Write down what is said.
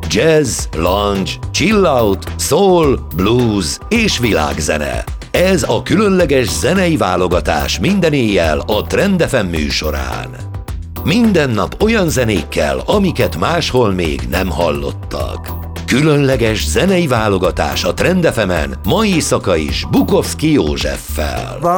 Jazz, lounge, chill out, soul, blues és világzene. Ez a különleges zenei válogatás minden éjjel a Trend FM műsorán. Minden nap olyan zenékkel, amiket máshol még nem hallottak. Különleges zenei válogatás a Trend FM-en, mai éjszaka is Bukowski Józseffel.